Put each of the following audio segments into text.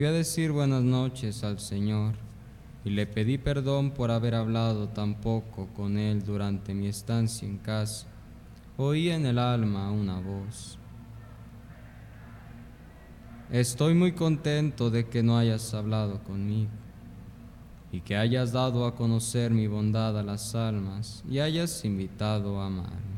Fui a decir buenas noches al Señor y le pedí perdón por haber hablado tan poco con Él durante mi estancia en casa. Oí en el alma una voz. Estoy muy contento de que no hayas hablado conmigo y que hayas dado a conocer mi bondad a las almas y hayas invitado a amarme.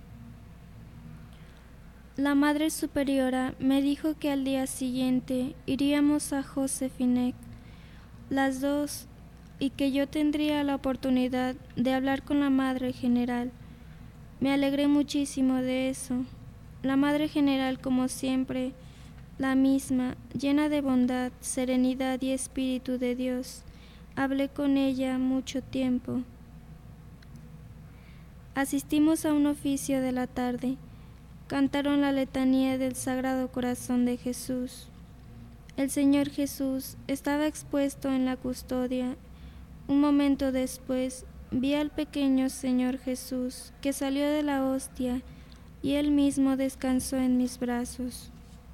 La Madre Superiora me dijo que al día siguiente iríamos a Josefinek, las dos, y que yo tendría la oportunidad de hablar con la Madre General. Me alegré muchísimo de eso. La Madre General, como siempre, la misma, llena de bondad, serenidad y Espíritu de Dios. Hablé con ella mucho tiempo. Asistimos a un oficio de la tarde. Cantaron la letanía del Sagrado Corazón de Jesús. El Señor Jesús estaba expuesto en la custodia. Un momento después vi al pequeño Señor Jesús que salió de la hostia y Él mismo descansó en mis brazos.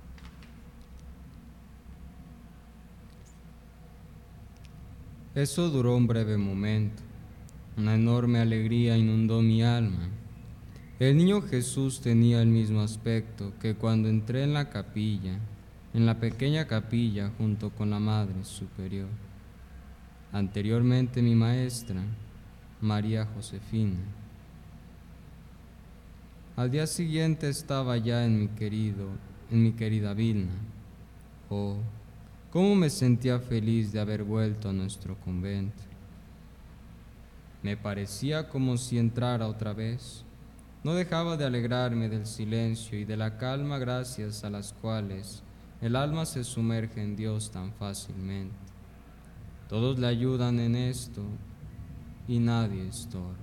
Eso duró un breve momento. Una enorme alegría inundó mi alma. El niño Jesús tenía el mismo aspecto que cuando entré en la capilla, en la pequeña capilla junto con la Madre Superior. Anteriormente mi maestra, María Josefina. Al día siguiente estaba ya en mi querida Vilna. Oh, cómo me sentía feliz de haber vuelto a nuestro convento. Me parecía como si entrara otra vez. No dejaba de alegrarme del silencio y de la calma gracias a las cuales el alma se sumerge en Dios tan fácilmente. Todos le ayudan en esto y nadie estorba.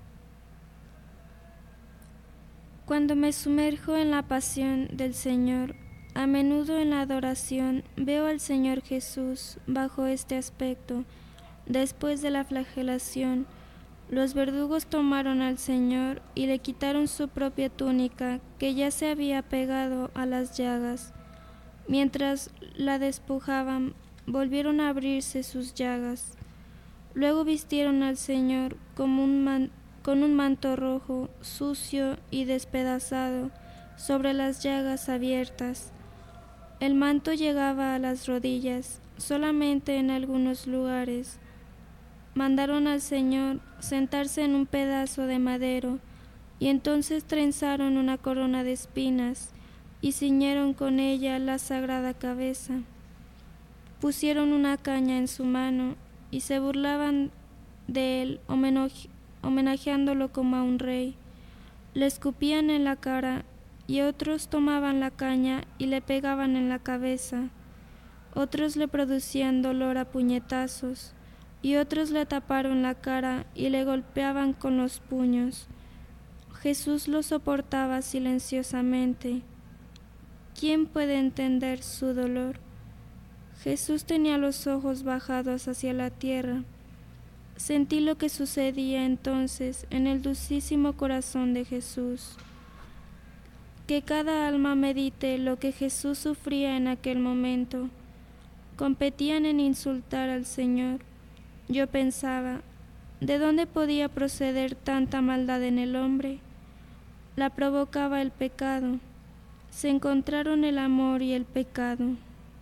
Cuando me sumerjo en la pasión del Señor, a menudo en la adoración veo al Señor Jesús bajo este aspecto. Después de la flagelación, los verdugos tomaron al Señor y le quitaron su propia túnica, que ya se había pegado a las llagas. Mientras la despojaban, volvieron a abrirse sus llagas. Luego vistieron al Señor con un manto rojo, sucio y despedazado, sobre las llagas abiertas. El manto llegaba a las rodillas, solamente en algunos lugares. Mandaron al Señor sentarse en un pedazo de madero, y entonces trenzaron una corona de espinas, y ciñeron con ella la sagrada cabeza. Pusieron una caña en su mano, y se burlaban de él, homenajeándolo como a un rey. Le escupían en la cara, y otros tomaban la caña y le pegaban en la cabeza. Otros le producían dolor a puñetazos, y otros le taparon la cara y le golpeaban con los puños. Jesús lo soportaba silenciosamente. ¿Quién puede entender su dolor? Jesús tenía los ojos bajados hacia la tierra. Sentí lo que sucedía entonces en el dulcísimo corazón de Jesús. Que cada alma medite lo que Jesús sufría en aquel momento. Competían en insultar al Señor. Yo pensaba, ¿de dónde podía proceder tanta maldad en el hombre? La provocaba el pecado. Se encontraron el amor y el pecado.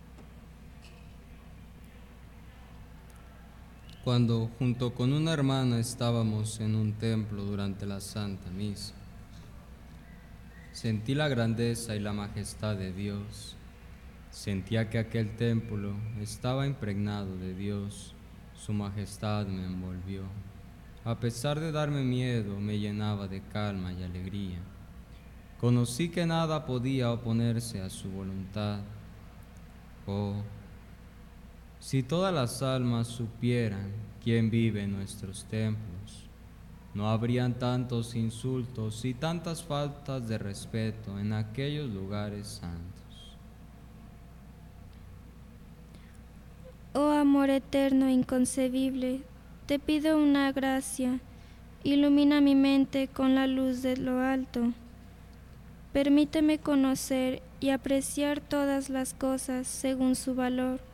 Cuando junto con una hermana estábamos en un templo durante la Santa Misa, sentí la grandeza y la majestad de Dios. Sentía que aquel templo estaba impregnado de Dios. Su majestad me envolvió. A pesar de darme miedo, me llenaba de calma y alegría. Conocí que nada podía oponerse a su voluntad. Oh, si todas las almas supieran quién vive en nuestros templos, no habrían tantos insultos y tantas faltas de respeto en aquellos lugares santos. Oh amor eterno e inconcebible, te pido una gracia. Ilumina mi mente con la luz de lo alto. Permíteme conocer y apreciar todas las cosas según su valor.